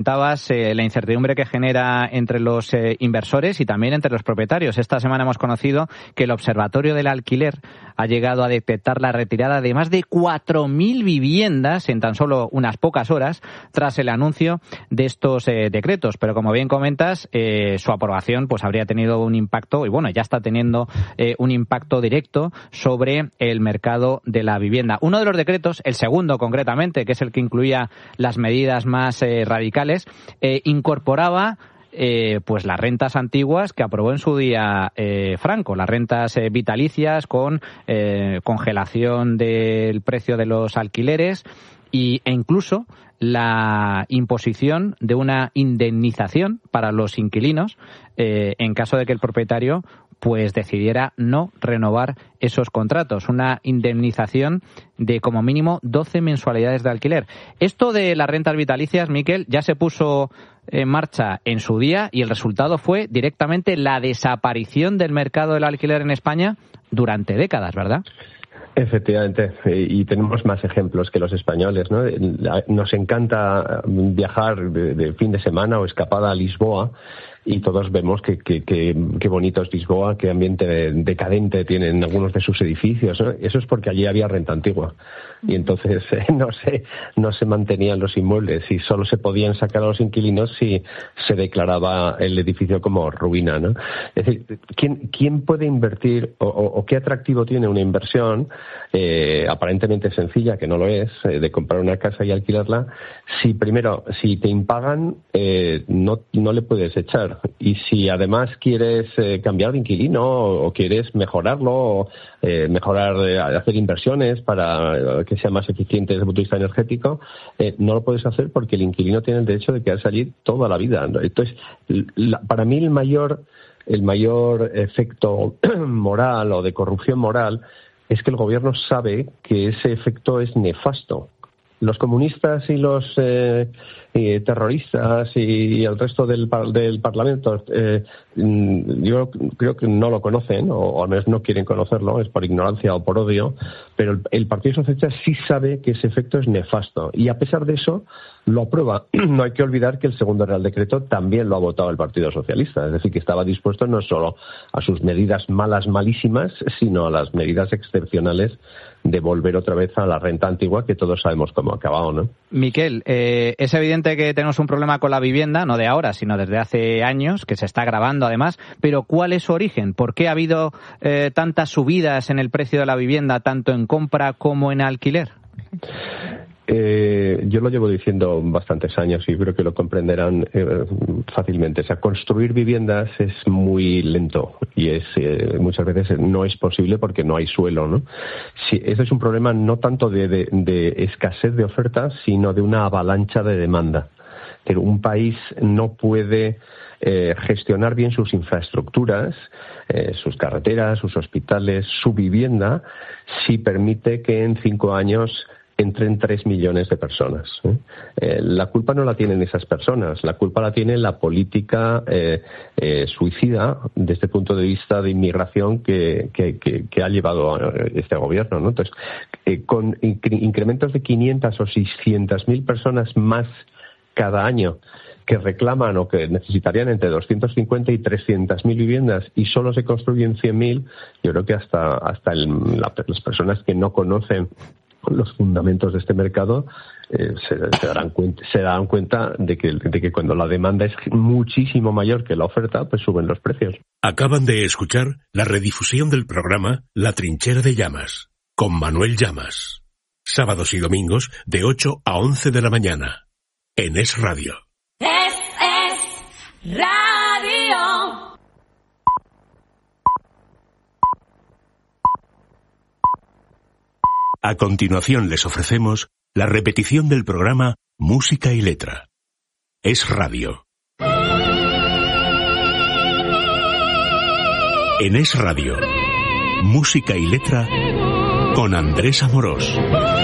Comentabas la incertidumbre que genera entre los inversores y también entre los propietarios. Esta semana hemos conocido que el Observatorio del Alquiler ha llegado a detectar la retirada de más de 4.000 viviendas en tan solo unas pocas horas tras el anuncio de estos decretos. Pero como bien comentas, su aprobación pues habría tenido un impacto, y bueno, ya está teniendo un impacto directo sobre el mercado de la vivienda. Uno de los decretos, el segundo concretamente, que es el que incluía las medidas más radicales, incorporaba pues las rentas antiguas que aprobó en su día Franco, las rentas vitalicias con congelación del precio de los alquileres e incluso la imposición de una indemnización para los inquilinos en caso de que el propietario pues decidiera no renovar esos contratos, una indemnización de como mínimo 12 mensualidades de alquiler. Esto de las rentas vitalicias, Miquel, ya se puso en marcha en su día y el resultado fue directamente la desaparición del mercado del alquiler en España durante décadas, ¿verdad? Efectivamente, y tenemos más ejemplos que los españoles, ¿no? Nos encanta viajar de fin de semana o escapada a Lisboa, y todos vemos qué bonito es Lisboa, qué ambiente decadente tienen algunos de sus edificios, ¿no? Eso es porque allí había renta antigua y entonces no se mantenían los inmuebles y solo se podían sacar a los inquilinos si se declaraba el edificio como ruina, ¿no? Es decir, ¿quién puede invertir o qué atractivo tiene una inversión aparentemente sencilla, que no lo es, de comprar una casa y alquilarla, si te impagan no le puedes echar? Y si además quieres cambiar de inquilino o quieres mejorarlo o hacer inversiones para que sea más eficiente desde el punto de vista energético, no lo puedes hacer porque el inquilino tiene el derecho de quedarse allí toda la vida. Entonces, para mí el mayor efecto moral o de corrupción moral es que el gobierno sabe que ese efecto es nefasto. Los comunistas y los terroristas y el resto del Parlamento, yo creo que no lo conocen, o al menos no quieren conocerlo, es por ignorancia o por odio, pero el Partido Socialista sí sabe que ese efecto es nefasto y a pesar de eso lo aprueba. No hay que olvidar que el segundo Real Decreto también lo ha votado el Partido Socialista, es decir, que estaba dispuesto no solo a sus medidas malísimas, sino a las medidas excepcionales de volver otra vez a la renta antigua, que todos sabemos cómo ha acabado, ¿no? Miquel, es evidente que tenemos un problema con la vivienda, no de ahora, sino desde hace años, que se está agravando además, pero ¿cuál es su origen? ¿Por qué ha habido tantas subidas en el precio de la vivienda, tanto en compra como en alquiler? Yo lo llevo diciendo bastantes años y creo que lo comprenderán fácilmente. O sea, construir viviendas es muy lento y muchas veces no es posible porque no hay suelo, ¿no? Ese es un problema no tanto de escasez de oferta, sino de una avalancha de demanda. Pero un país no puede gestionar bien sus infraestructuras, sus carreteras, sus hospitales, su vivienda, si permite que en 5 años entren 3 millones de personas. La culpa no la tienen esas personas, la culpa la tiene la política suicida desde el punto de vista de inmigración que ha llevado a este gobierno, ¿no? Entonces, con incrementos de 500 o 600.000 personas más cada año que reclaman o que necesitarían entre 250 y 300.000 viviendas y solo se construyen 100.000, yo creo que hasta las personas que no conocen los fundamentos de este mercado se darán cuenta de que cuando la demanda es muchísimo mayor que la oferta, pues suben los precios. Acaban de escuchar la redifusión del programa La Trinchera de Llamas, con Manuel Llamas. Sábados y domingos de 8 a 11 de la mañana. En Es Radio. Es Radio. A continuación les ofrecemos la repetición del programa Música y Letra. Es Radio. En Es Radio, Música y Letra con Andrés Amorós.